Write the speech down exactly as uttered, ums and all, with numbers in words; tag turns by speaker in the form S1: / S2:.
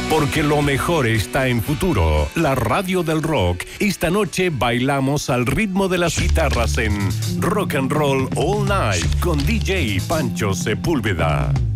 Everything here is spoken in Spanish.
S1: Porque lo mejor está en Futuro, la radio del rock. Esta noche bailamos al ritmo de las guitarras en Rock and Roll All Night con D J Pancho Sepúlveda.